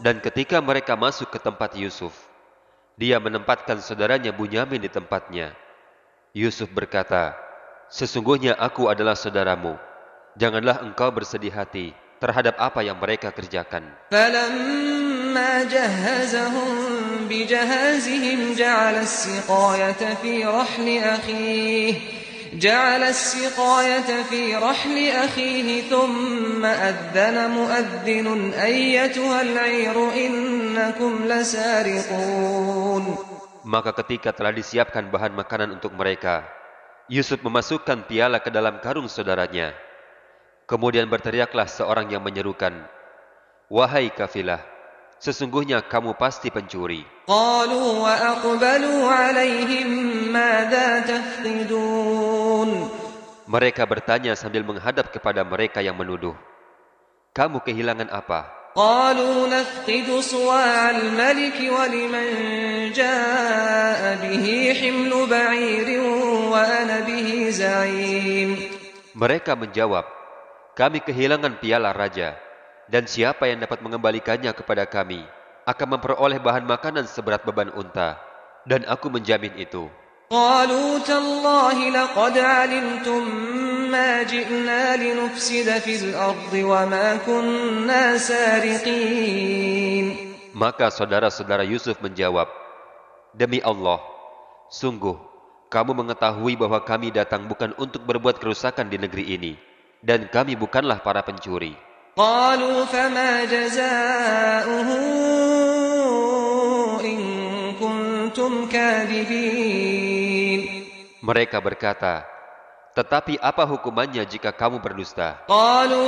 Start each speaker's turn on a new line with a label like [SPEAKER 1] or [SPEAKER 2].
[SPEAKER 1] Dan ketika mereka masuk ke tempat Yusuf, dia menempatkan saudaranya Bunyamin di tempatnya. Yusuf berkata, "Sesungguhnya aku adalah saudaramu. Janganlah engkau bersedih hati terhadap apa yang mereka kerjakan."
[SPEAKER 2] فلما جهزهم بجهازهم جعل السقاية في رحل أخيه ثم أذن مؤذن أيتها العير إنكم لسارقون.
[SPEAKER 1] Maka ketika telah disiapkan bahan makanan untuk mereka, Yusuf memasukkan piala ke dalam karung saudaranya. Kemudian berteriaklah seorang yang menyerukan, "Wahai kafilah, sesungguhnya kamu pasti pencuri."
[SPEAKER 2] قالوا وأقبلوا عليهم ماذا تفقدون.
[SPEAKER 1] Mereka bertanya sambil menghadap kepada mereka yang menuduh, "Kamu kehilangan apa?"
[SPEAKER 2] قالوا نفقد صواع الملك ولمن جاء به حمل بعير وأنا به زعيم.
[SPEAKER 1] Mereka menjawab, "Kami kehilangan piala raja, dan siapa yang dapat mengembalikannya kepada kami akan memperoleh bahan makanan seberat beban unta, dan aku menjamin itu."
[SPEAKER 2] قالوا تالله لقد علمتم ما جئنا لنفسد في الأرض وما كنا سارقين.
[SPEAKER 1] Maka saudara-saudara Yusuf menjawab, "Demi Allah, sungguh kamu mengetahui bahwa kami datang bukan untuk berbuat kerusakan di negeri ini, dan kami bukanlah para pencuri."
[SPEAKER 2] قالوا فما جزاؤه إن كنتم كاذبين.
[SPEAKER 1] Mereka berkata, "Tetapi apa hukumannya jika kamu berdusta?"
[SPEAKER 2] قالوا